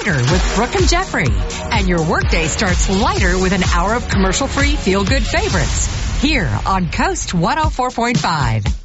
lighter with Brooke and Jeffrey. And your workday starts lighter with an hour of commercial-free feel-good favorites. Here on Coast 104.5.